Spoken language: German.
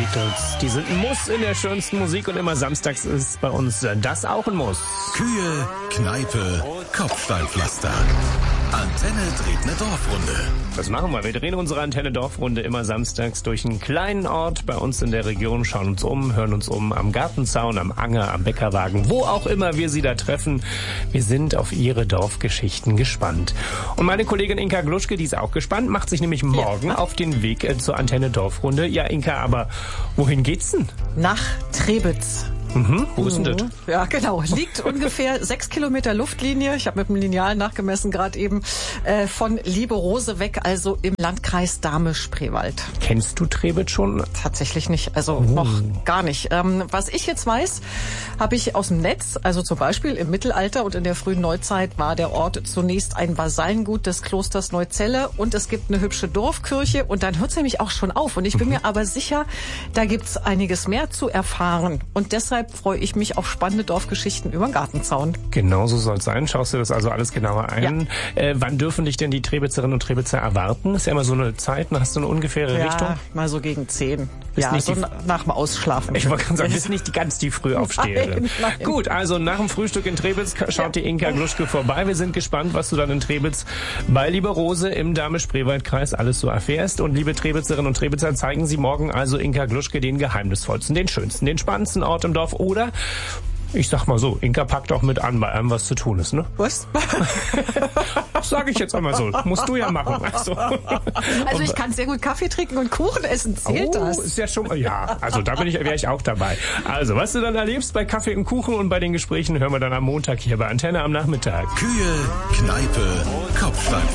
Beatles. Die sind ein Muss in der schönsten Musik und immer samstags ist bei uns das auch ein Muss. Kühe, Kneipe, Kopfsteinpflaster. Antenne dreht eine Dorfrunde. Das machen wir. Wir drehen unsere Antenne Dorfrunde immer samstags durch einen kleinen Ort bei uns in der Region, schauen uns um, hören uns um am Gartenzaun, am Anger, am Bäckerwagen, wo auch immer wir sie da treffen. Wir sind auf ihre Dorfgeschichten gespannt. Und meine Kollegin Inka Gluschke, die ist auch gespannt, macht sich nämlich morgen auf den Weg zur Antenne Dorfrunde. Ja, Inka, aber wohin geht's denn? Nach Trebitz. Wo ist denn das? Ja, genau. Liegt ungefähr 6 Kilometer Luftlinie. Ich habe mit dem Lineal nachgemessen gerade eben von Lieberose weg, also im Landkreis Dahme-Spreewald. Kennst du Trebitz schon? Tatsächlich nicht, also noch gar nicht. Was ich jetzt weiß, habe ich aus dem Netz, also zum Beispiel im Mittelalter und in der frühen Neuzeit war der Ort zunächst ein Vasallengut des Klosters Neuzelle und es gibt eine hübsche Dorfkirche und dann hört es nämlich auch schon auf. Und ich bin mir aber sicher, da gibt's einiges mehr zu erfahren und deshalb freue ich mich auf spannende Dorfgeschichten über den Gartenzaun. Genau so soll es sein. Schaust du das also alles genauer ein? Ja. Wann dürfen dich denn die Trebitzerinnen und Trebitzer erwarten? Ist ja immer so eine Zeit, hast du eine ungefähre Richtung? Ja, mal so gegen 10. Ist ja, so nach dem Ausschlafen. Ich wollte gerade sagen, bist nicht ganz die Frühaufsteherin. Nein. Gut, also nach dem Frühstück in Trebitz schaut die Inka Gluschke vorbei. Wir sind gespannt, was du dann in Trebitz bei Lieberose im Dahme-Spreewald-Kreis alles so erfährst. Und liebe Trebitzerinnen und Trebitzer, zeigen Sie morgen also Inka Gluschke den geheimnisvollsten, den schönsten, den spannendsten Ort im Dorf. Oder, ich sag mal so, Inka packt auch mit an bei allem, was zu tun ist, ne? Was? Sag ich jetzt einmal so. Musst du ja machen. Also ich kann sehr gut Kaffee trinken und Kuchen essen. Zählt das? Ist ja schon, ja, also da wäre ich auch dabei. Also, was du dann erlebst bei Kaffee und Kuchen und bei den Gesprächen, hören wir dann am Montag hier bei Antenne am Nachmittag. Kühe, Kneipe, Kopfsteinpflaster.